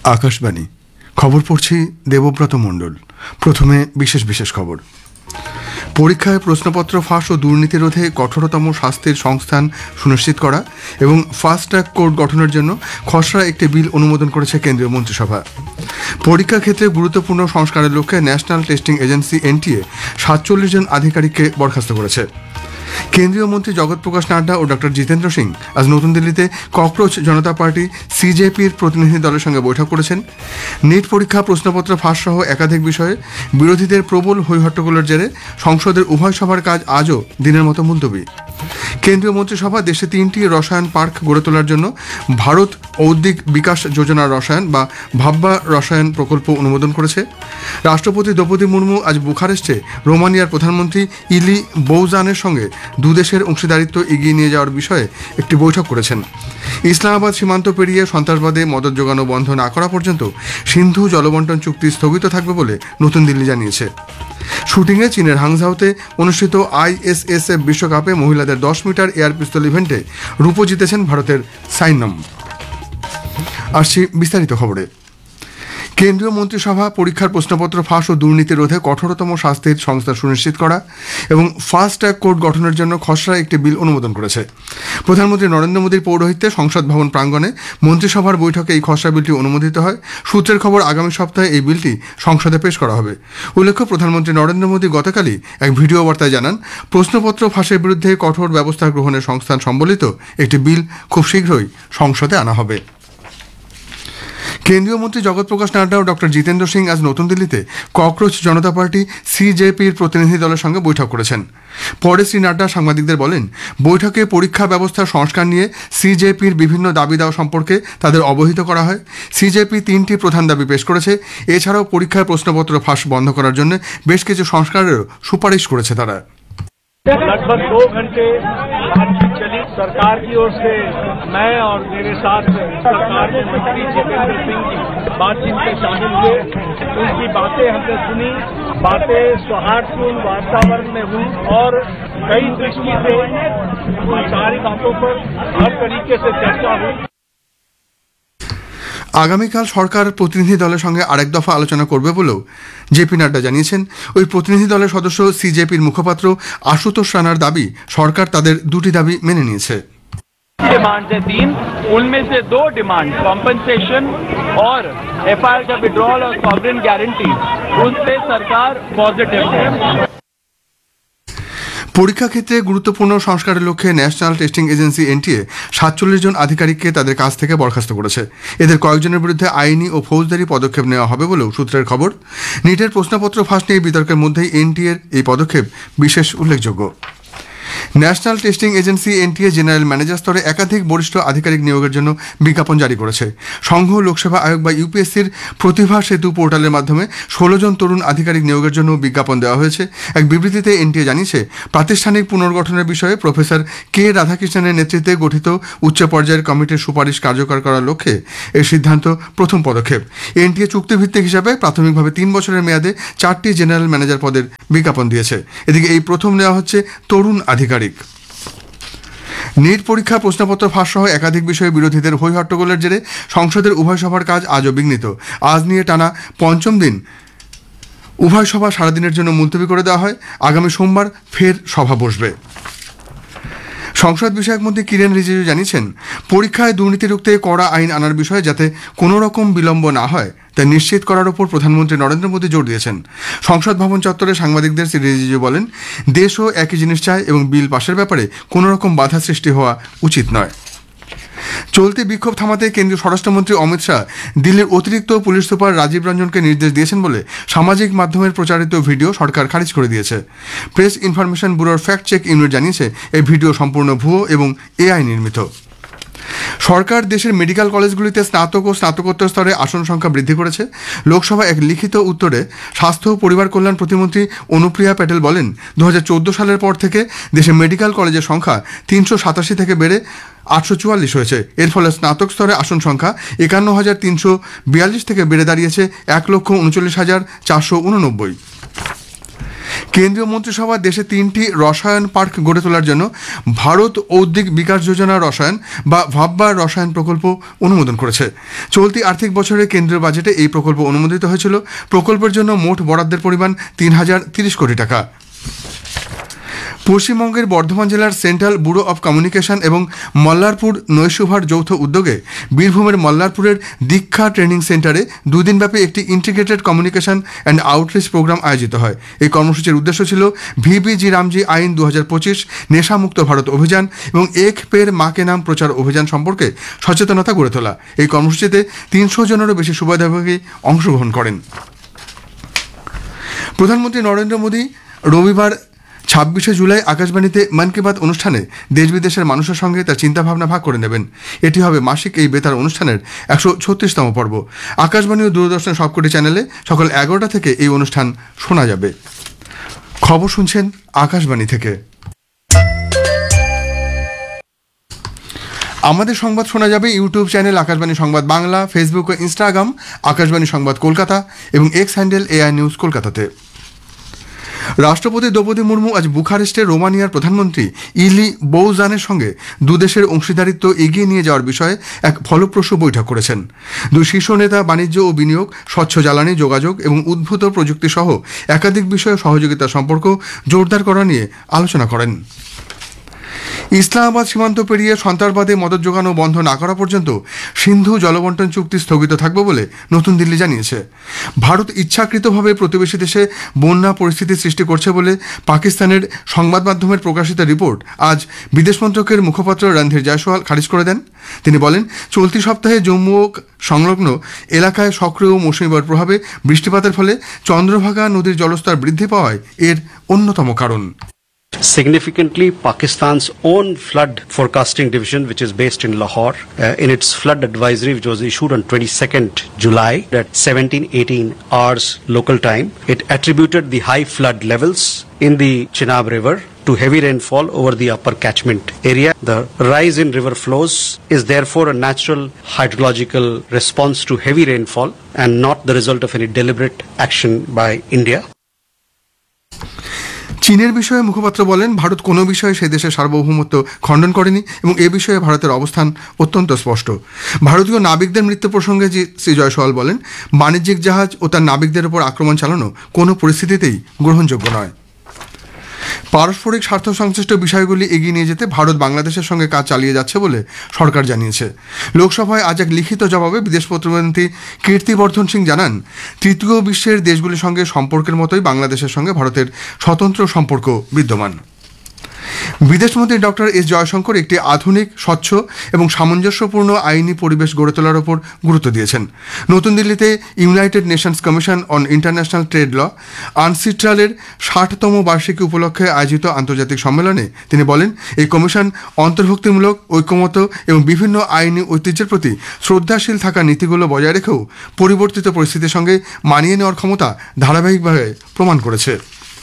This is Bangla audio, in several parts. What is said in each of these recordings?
আকাশবাণী খবর পড়ছি দেবব্রত মণ্ডল। প্রথমে বিশেষ খবর। পরীক্ষায় প্রশ্নপত্র ফাঁস ও দুর্নীতি রোধে কঠোরতম শাস্তির সংস্থান সুনিশ্চিত করা এবং ফাস্ট ট্র্যাক কোর্ট গঠনের জন্য খসড়া একটি বিল অনুমোদন করেছে কেন্দ্রীয় মন্ত্রিসভা। পরীক্ষা ক্ষেত্রে গুরুত্বপূর্ণ সংস্কারের লক্ষ্যে ন্যাশনাল টেস্টিং এজেন্সি এনটিএ 47 জন আধিকারিককে বরখাস্ত করেছে। কেন্দ্রীয় মন্ত্রী জগৎ প্রকাশ নাড্ডা ও ডক্টর জিতেন্দ্র সিং আজ নতুন দিল্লিতে ককরোচ জনতা পার্টি সিজেপির প্রতিনিধি দলের সঙ্গে বৈঠক করেছেন। নিট পরীক্ষা প্রশ্নপত্র ফাঁস সহ একাধিক বিষয়ে বিরোধীদের প্রবল হৈহট্টগোলের জেরে সংসদের উভয় সভার কাজ আজও দিনের মতো মুলতবি। কেন্দ্রীয় মন্ত্রিসভা দেশে 3টি রসায়ন পার্ক গড়ে তোলার জন্য ভারত ঔদ্যোগিক বিকাশ যোজনার রসায়ন বা ভাব্বা রসায়ন প্রকল্প অনুমোদন করেছে। রাষ্ট্রপতি দ্রৌপদী মুর্মু আজ বুখারেস্টে রোমানিয়ার প্রধানমন্ত্রী ইলি বৌজানের সঙ্গে দুদেশের অংশীদারিত্ব এগিয়ে নিয়ে যাওয়ার বিষয়ে একটি বৈঠক করেছেন। ইসলামাবাদ সীমান্ত পেরিয়ে সন্ত্রাসবাদে মদত যোগানো বন্ধ না করা পর্যন্ত সিন্ধু জলবন্টন চুক্তি স্থগিত থাকবে বলে নতুন দিল্লি জানিয়েছে। শুটিংয়ে চীনের হাংঝাওতে অনুষ্ঠিত আইএসএসএফ বিশ্বকাপে মহিলাদের 10 মিটার এয়ার পিস্তল ইভেন্টে রূপো জিতেছেন ভারতের সাইনম। আসছি বিস্তারিত খবরে। কেন্দ্রীয় মন্ত্রিসভা পরীক্ষার প্রশ্নপত্র ফাঁস ও দুর্নীতি রোধে কঠোরতম শাস্তির সংস্থা সুনিশ্চিত করা এবং ফাস্ট ট্র্যাক কোর্ট গঠনের জন্য খসড়া একটি বিল অনুমোদন করেছে। প্রধানমন্ত্রী নরেন্দ্র মোদীর পৌরোহিত্যে সংসদ ভবন প্রাঙ্গণে মন্ত্রিসভার বৈঠকে এই খসড়া বিলটি অনুমোদিত হয়। সূত্রের খবর, আগামী সপ্তাহে এই বিলটি সংসদে পেশ করা হবে। উল্লেখ্য, প্রধানমন্ত্রী নরেন্দ্র মোদী গতকালই এক ভিডিও বার্তায় জানান, প্রশ্নপত্র ফাঁসের বিরুদ্ধে কঠোর ব্যবস্থা গ্রহণের সংস্থান সম্বলিত একটি বিল খুব শীঘ্রই সংসদে আনা হবে। কেন্দ্রীয় মন্ত্রী জগৎ প্রকাশ নাড্ডা ও ডক্টর জিতেন্দ্র সিং আজ নতুন দিল্লিতে ককরোচ জনতা পার্টি সিজেপির প্রতিনিধি দলের সঙ্গে বৈঠক করেছেন। পরে শ্রী নাড্ডা সাংবাদিকদের বলেন, বৈঠকে পরীক্ষা ব্যবস্থার সংস্কার নিয়ে সিজেপির বিভিন্ন দাবি দাওয়া সম্পর্কে তাদের অবহিত করা হয়। সিজেপি 3টি প্রধান দাবি পেশ করেছে। এছাড়াও পরীক্ষার প্রশ্নপত্র ফাঁস বন্ধ করার জন্য বেশ কিছু সংস্কারেরও সুপারিশ করেছে তারা। लगभग 2 घंटे बातचीत चली। सरकार की ओर से मैं और मेरे साथ सरकार के मंत्री जितेंद्र सिंह जी बातचीत में शामिल हुए। उनकी बातें हमने सुनी। बातें सौहार्दपूर्ण वातावरण में हुई और कई दृष्टि से सारी बातों पर हर तरीके से चर्चा हुई। আগামীকাল সরকার প্রতিনিধি দলের সঙ্গে আরেক দফা আলোচনা করবে বলেও জেপি নাড্ডা জানিয়েছেন। ওই প্রতিনিধি দলের সদস্য সিজেপির মুখপাত্র আশুতোষ রানার দাবি, সরকার তাদের 2টি দাবি মেনে নিয়েছে। डिमांड है 3, उनमें से 2 डिमांड कॉम्पनसेशन और एफआईआर का विड्रॉल और सॉवरेन गारंटी, उन पे सरकार पॉजिटिव है। পরীক্ষা ক্ষেত্রে গুরুত্বপূর্ণ সংস্কারের লক্ষ্যে ন্যাশনাল টেস্টিং এজেন্সি এনটিএ 47 জন আধিকারিককে তাদের কাজ থেকে বরখাস্ত করেছে। এদের কয়েকজনের বিরুদ্ধে আইনি ও ফৌজদারি পদক্ষেপ নেওয়া হবে বলেও সূত্রের খবর। নিটের প্রশ্নপত্র ফাঁস নিয়ে বিতর্কের মধ্যেই এনটিএর এই পদক্ষেপ বিশেষ উল্লেখযোগ্য। National testing agency NTA general manager স্তরে একাধিক বরিষ্ঠ আধিকারিক নিয়োগের জন্য বিজ্ঞাপন জারি করেছে। সংঘ লোকসেবা আয়োগ বা ইউপিএসসির প্রতিভা সেতু পোর্টালের মাধ্যমে 16 জন তরুণ আধিকারিক নিয়োগের জন্য বিজ্ঞাপন দেওয়া হয়েছে। এক বিবৃতিতে এনটিএ জানিয়েছে, প্রাতিষ্ঠানিক পুনর্গঠনের বিষয়ে প্রফেসর কে রাধাকৃষ্ণনের নেতৃত্বে গঠিত উচ্চ পর্যায়ের কমিটির সুপারিশ কার্যকর করার লক্ষ্যে এই সিদ্ধান্ত প্রথম পদক্ষেপ। এনটিএ চুক্তিভিত্তিক হিসাবে প্রাথমিকভাবে 3 বছরের মেয়াদে 4টি জেনারেল ম্যানেজার পদের বিজ্ঞাপন দিয়েছে। এদিকে এই প্রথম নেওয়া হচ্ছে তরুণ আধিকারিক। নিট পরীক্ষা প্রশ্নপত্র ফাঁস সহ একাধিক বিষয়ে বিরোধীদের হৈহট্টগোলের জেরে সংসদের উভয় সভার কাজ আজও বিঘ্নিত। আজ নিয়ে টানা 5ম দিন উভয় সভা সারাদিনের জন্য মুলতবি করে দেওয়া হয়। আগামী সোমবার ফের সভা বসবে। সংসদ বিষয়ক মন্ত্রী কিরেন রিজিজু জানিয়েছেন, পরীক্ষায় দুর্নীতি রুখতে কড়া আইন আনার বিষয়ে যাতে কোনো রকম বিলম্ব না হয় তা নিশ্চিত করার উপর প্রধানমন্ত্রী নরেন্দ্র মোদী জোর দিয়েছেন। সংসদ ভবন চত্বরে সাংবাদিকদের শ্রী রিজিজু বলেন, দেশও একই জিনিস চায় এবং বিল পাশের ব্যাপারে কোনো রকম বাধা সৃষ্টি হওয়া উচিত নয়। চলতি বিক্ষোভ থামাতে কেন্দ্রীয় স্বরাষ্ট্রমন্ত্রী অমিত শাহ দিল্লির অতিরিক্ত পুলিশ সুপার রাজীব রঞ্জনকে নির্দেশ দিয়েছেন বলে সামাজিক মাধ্যমের প্রচারিত ভিডিও সরকার খারিজ করে দিয়েছে। প্রেস ইনফরমেশন ব্যুরোর ফ্যাক্ট চেক ইউনিট জানিয়েছে, এই ভিডিও সম্পূর্ণ ভুয়ো এবং এআই নির্মিত। সরকার দেশের মেডিকেল কলেজগুলিতে স্নাতক ও স্নাতকোত্তর স্তরে আসন সংখ্যা বৃদ্ধি করেছে। লোকসভায় এক লিখিত উত্তরে স্বাস্থ্য ও পরিবার কল্যাণ প্রতিমন্ত্রী অনুপ্রিয়া প্যাটেল বলেন, 2014 সালের পর থেকে দেশে মেডিকেল কলেজের সংখ্যা 387 থেকে বেড়ে 844 হয়েছে। এর ফলে স্নাতক স্তরে আসন সংখ্যা 51,342 থেকে বেড়ে দাঁড়িয়েছে 1,39,489। কেন্দ্রীয় মন্ত্রিসভা দেশে 3টি রসায়ন পার্ক গড়ে তোলার জন্য ভারত ঔদ্যোগিক বিকাশ যোজনা রসায়ন বা ভাব্বা রসায়ন প্রকল্প অনুমোদন করেছে। চলতি আর্থিক বছরে কেন্দ্রীয় বাজেটে এই প্রকল্প অনুমোদিত হয়েছিল। প্রকল্পের জন্য মোট বরাদ্দের পরিমাণ 3030 কোটি টাকা। পশ্চিমবঙ্গের বর্ধমান জেলার সেন্ট্রাল ব্যুরো অব কমিউনিকেশন এবং মল্লারপুর নৈশভ্যার যৌথ উদ্যোগে বীরভূমের মল্লারপুরের দীক্ষা ট্রেনিং সেন্টারে 2 দিনব্যাপী একটি integrated communication and outreach programme আয়োজিত হয়। এই কর্মসূচির উদ্দেশ্য ছিল ভিবিজি রামজি আইন 2025, নেশামুক্ত ভারত অভিযান এবং এক পের মাকে নাম প্রচার অভিযান সম্পর্কে সচেতনতা গড়ে তোলা। এই কর্মসূচিতে 300 জনেরও বেশি সুবিধাভোগী অংশগ্রহণ করেন। প্রধানমন্ত্রী নরেন্দ্র মোদী রবিবার 26শে জুলাই আকাশবাণীতে মন কি বাত অনুষ্ঠানে দেশ বিদেশের মানুষের সঙ্গে তার চিন্তাভাবনা ভাগ করে নেবেন। এটি হবে মাসিক এই বেতার অনুষ্ঠানের 136তম পর্ব। আকাশবাণী ও দূরদর্শন সবকটি চ্যানেলে সকাল 11টা থেকে এই অনুষ্ঠান শোনা যাবে। খবর শুনছেন আকাশবাণী থেকে। আমাদের সংবাদ শোনা যাবে ইউটিউব চ্যানেল আকাশবাণী সংবাদ বাংলা, ফেসবুক ও ইনস্টাগ্রাম আকাশবাণী সংবাদ কলকাতা এবং এক্স হ্যান্ডেল এআই নিউজ কলকাতাতে। রাষ্ট্রপতি দ্রৌপদী মুর্মু আজ বুখারেস্টে রোমানিয়ার প্রধানমন্ত্রী ইলি বৌজানের সঙ্গে দুদেশের অংশীদারিত্ব এগিয়ে নিয়ে যাওয়ার বিষয়ে এক ফলপ্রসূ বৈঠক করেছেন। দুই শীর্ষ নেতা বাণিজ্য ও বিনিয়োগ, স্বচ্ছ জ্বালানি, যোগাযোগ এবং উদ্ভূত প্রযুক্তি সহ একাধিক বিষয়ে সহযোগিতার সম্পর্ক জোরদার করা নিয়ে আলোচনা করেন। ইসলামাবাদ সীমান্ত পেরিয়ে সন্ত্রাসবাদে মদত যোগানো বন্ধ না করা পর্যন্ত সিন্ধু জলবন্টন চুক্তি স্থগিত থাকবে বলে নতুন দিল্লি জানিয়েছে। ভারত ইচ্ছাকৃতভাবে প্রতিবেশী দেশে বন্যা পরিস্থিতি সৃষ্টি করছে বলে পাকিস্তানের সংবাদ মাধ্যমের প্রকাশিত রিপোর্ট আজ বিদেশ মন্ত্রকের মুখপাত্র রণধীর জয়সওয়াল খারিজ করে দেন। তিনি বলেন, চলতি সপ্তাহে জম্মু ও সংলগ্ন এলাকায় সক্রিয় মৌসুমী বায়ুর প্রভাবে বৃষ্টিপাতের ফলে চন্দ্রভাগা নদীর জলস্তর বৃদ্ধি পাওয়ায় এর অন্যতম কারণ। Significantly, Pakistan's own flood forecasting division, which is based in Lahore, in its flood advisory, which was issued on 22nd July at 17:18 hours local time, it attributed the high flood levels in the Chenab River to heavy rainfall over the upper catchment area. The rise in river flows is therefore a natural hydrological response to heavy rainfall and not the result of any deliberate action by India. চীনের বিষয়ে মুখপাত্র বলেন, ভারত কোনো বিষয়ে সে দেশের সার্বভৌমত্ব খণ্ডন করেনি এবং এ বিষয়ে ভারতের অবস্থান অত্যন্ত স্পষ্ট। ভারতীয় নাবিকদের মৃত্যু প্রসঙ্গে শ্রী জয়সওয়াল বলেন, বাণিজ্যিক জাহাজ ও তার নাবিকদের উপর আক্রমণ চালানো কোনো পরিস্থিতিতেই গ্রহণযোগ্য নয়। পারস্পরিক স্বার্থ সংশ্লিষ্ট বিষয়গুলি এগিয়ে নিয়ে যেতে ভারত বাংলাদেশের সঙ্গে কাজ চালিয়ে যাচ্ছে বলে সরকার জানিয়েছে। লোকসভায় আজ এক লিখিত জবাবে বিদেশ প্রতিমন্ত্রী কীর্তিবর্ধন সিং জানান, তৃতীয় বিশ্বের দেশগুলির সঙ্গে সম্পর্কের মতোই বাংলাদেশের সঙ্গে ভারতের স্বতন্ত্র সম্পর্ক বিদ্যমান। বিদেশমন্ত্রী ডক্টর এস জয়শঙ্কর একটি আধুনিক, স্বচ্ছ এবং সামঞ্জস্যপূর্ণ আইনি পরিবেশ গড়ে তোলার ওপর গুরুত্ব দিয়েছেন। নতুন দিল্লিতে United Nations commission on international trade ল আনসিট্রালের 60তম বার্ষিকী উপলক্ষে আয়োজিত আন্তর্জাতিক সম্মেলনে তিনি বলেন, এই কমিশন অন্তর্ভুক্তিমূলক, ঐক্যমত এবং বিভিন্ন আইনি ঐতিহ্যের প্রতি শ্রদ্ধাশীল থাকা নীতিগুলো বজায় রেখেও পরিবর্তিত পরিস্থিতির সঙ্গে মানিয়ে নেওয়ার ক্ষমতা ধারাবাহিকভাবে প্রমাণ করেছে।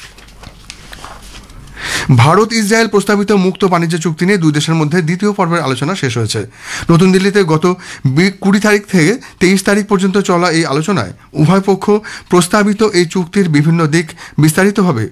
ভারত ইসরায়েল প্রস্তাবিত মুক্ত বাণিজ্য চুক্তি নিয়ে দুই দেশের মধ্যে দ্বিতীয় পর্বের আলোচনা শেষ হয়েছে। নতুন দিল্লিতে গত 20 তারিখ থেকে 23 তারিখ পর্যন্ত চলা এই আলোচনায় উভয় পক্ষ প্রস্তাবিত এই চুক্তির বিভিন্ন দিক বিস্তারিতভাবে